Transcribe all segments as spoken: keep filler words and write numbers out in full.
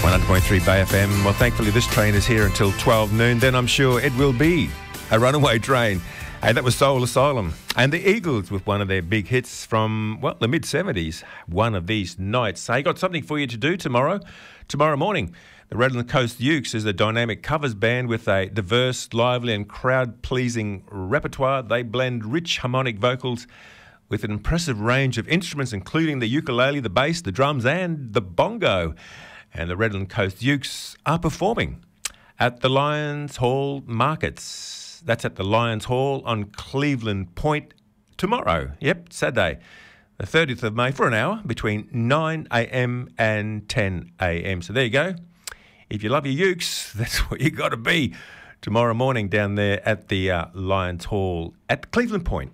one hundred point three Bay F M. Well, thankfully this train is here until twelve noon. Then I'm sure it will be a runaway train. And that was Soul Asylum. And the Eagles with one of their big hits from, well, the mid-seventies, One of These Nights. They got something for you to do tomorrow. Tomorrow morning, the Redland Coast Ukes is a dynamic covers band with a diverse, lively and crowd-pleasing repertoire. They blend rich harmonic vocals with an impressive range of instruments, including the ukulele, the bass, the drums and the bongo. And the Redland Coast Ukes are performing at the Lions Hall Markets. That's at the Lions Hall on Cleveland Point tomorrow. Yep, Saturday, the thirtieth of May, for an hour between nine a m and ten a m. So there you go. If you love your ukes, that's where you got to be tomorrow morning down there at the uh, Lions Hall at Cleveland Point.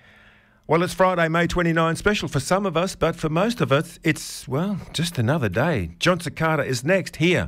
Well, it's Friday, May twenty-ninth, special for some of us, but for most of us, it's, well, just another day. John Cicada is next here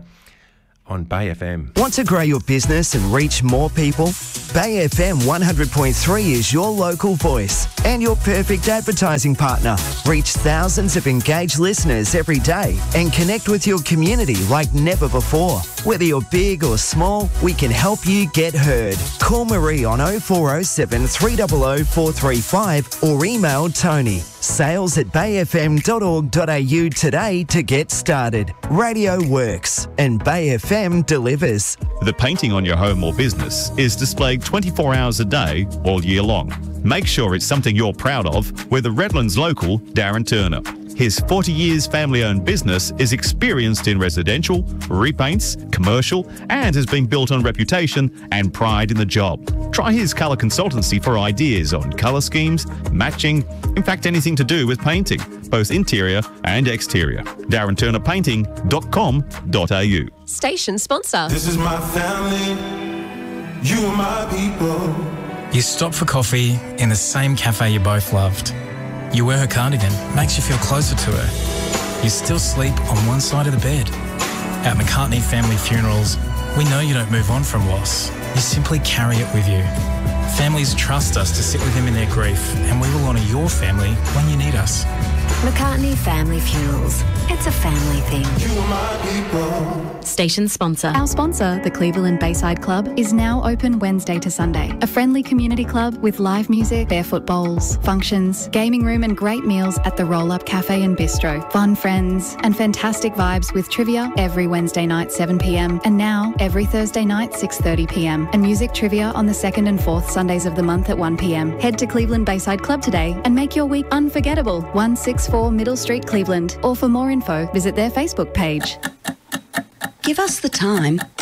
on Bay F M. Want to grow your business and reach more people? Bay F M one hundred point three is your local voice and your perfect advertising partner. Reach thousands of engaged listeners every day and connect with your community like never before. Whether you're big or small, we can help you get heard. Call Marie on oh four oh seven, three hundred, four three five or email Tony. Sales at bay f m dot org dot a u today to get started. Radio works and Bay F M delivers. The painting on your home or business is displayed twenty-four hours a day, all year long. Make sure it's something you're proud of with the Redlands local, Darren Turner. His forty years family-owned business is experienced in residential, repaints, commercial, and has been built on reputation and pride in the job. Try his colour consultancy for ideas on colour schemes, matching, in fact anything to do with painting, both interior and exterior. darren turner painting dot com dot a u. Station sponsor. This is my family, you are my people. You stop for coffee in the same cafe you both loved. You wear her cardigan, makes you feel closer to her. You still sleep on one side of the bed. At McCartney Family Funerals, we know you don't move on from loss. You simply carry it with you. Families trust us to sit with them in their grief, and we will honour your family when you need us. McCartney Family Funerals. It's a family thing. You are my people. Station sponsor. Our sponsor, the Cleveland Bayside Club, is now open Wednesday to Sunday. A friendly community club with live music, barefoot bowls, functions, gaming room and great meals at the Roll Up Cafe and Bistro. Fun friends and fantastic vibes with trivia every Wednesday night seven p m and now every Thursday night six thirty p m and music trivia on the second and fourth Sundays of the month at one p m. Head to Cleveland Bayside Club today and make your week unforgettable. one sixty-four Middle Street, Cleveland. Or for more info, visit their Facebook page. Give us the time